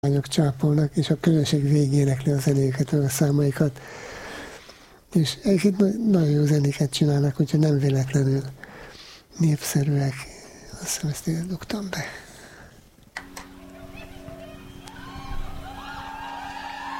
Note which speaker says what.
Speaker 1: lányok csápolnak, és a közönség végénekli a zenéket, a számaikat. És egyébként nagyon jó zenéket csinálnak, úgyhogy nem véletlenül népszerűek. Azt hiszem, ezt én dugtam be.